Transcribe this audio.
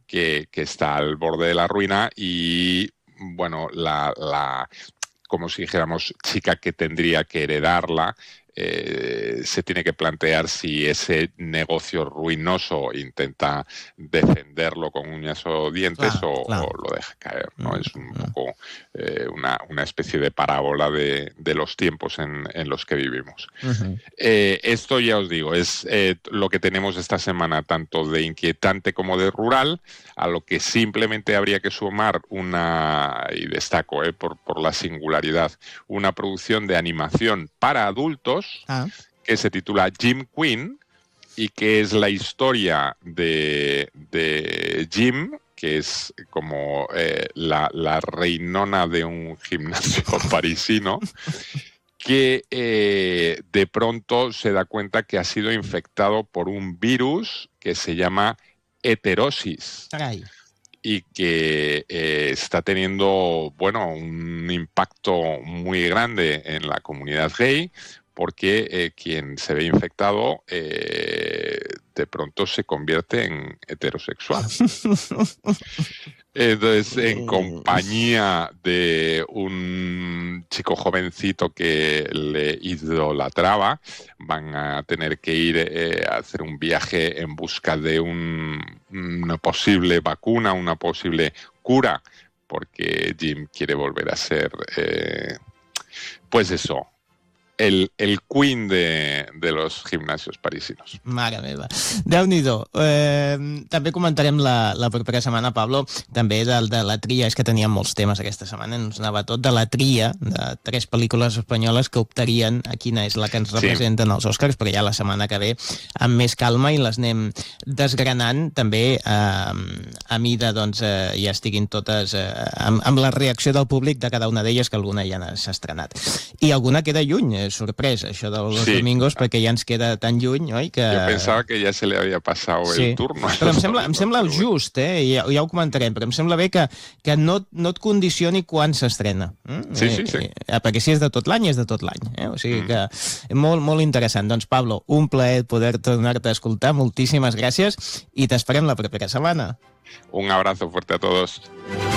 que está al borde de la ruina y, bueno, como si dijéramos, chica que tendría que heredarla, se tiene que plantear si ese negocio ruinoso intenta defenderlo con uñas o dientes o lo deja caer, ¿no? Es un poco una especie de parábola de los tiempos en los que vivimos. Esto, ya os digo, es lo que tenemos esta semana, tanto de inquietante como de rural, a lo que simplemente habría que sumar y destaco por la singularidad, una producción de animación para adultos que se titula Gym Queen y que es la historia de Gym, que es como la reinona de un gimnasio parisino, que de pronto se da cuenta que ha sido infectado por un virus que se llama heterosis. Y que está teniendo, bueno, un impacto muy grande en la comunidad gay, porque quien se ve infectado de pronto se convierte en heterosexual. Entonces, en compañía de un chico jovencito que le idolatraba, van a tener que ir a hacer un viaje en busca de una posible vacuna, una posible cura, porque Jim quiere volver a ser, pues eso, el queen de los gimnasios parisinos. Mare meva. Déu-n'hi-do. També comentarem la propera setmana, Pablo, també de la tria, és que teníem molts temes aquesta setmana, ens anava tot de la tria de 3 pel·lícules espanyoles que optarien a quina és la que ens representen als Oscars, però ja la setmana que ve amb més calma i les anem desgranant també a mida, doncs, ja estiguin totes amb la reacció del públic de cada una d'elles, que alguna ja s'ha estrenat. I alguna queda lluny, sorpresa, això dels domingos, perquè ja ens queda tan lluny, oi? Que... Jo pensava que ja se li havia passat el turno. Però em sembla el just, ja ho comentarem, però em sembla bé que no et condicioni quan s'estrena. Sí. Perquè si és de tot l'any, és de tot l'any. O sigui que molt, molt interessant. Doncs, Pablo, un plaer poder tornar-te a escoltar. Moltíssimes gràcies i t'esperem la propera setmana. Un abrazo fuerte a todos.